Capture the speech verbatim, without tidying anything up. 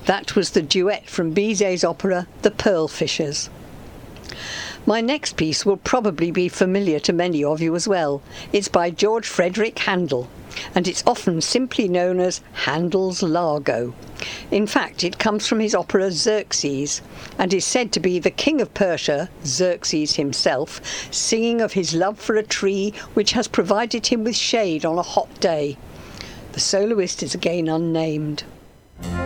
That was the duet from Bizet's opera The Pearl Fishers. My next piece will probably be familiar to many of you as well. It's by George Frederick Handel, and it's often simply known as Handel's Largo. In fact, it comes from his opera Xerxes, and is said to be the king of Persia, Xerxes himself, singing of his love for a tree which has provided him with shade on a hot day. The soloist is again unnamed.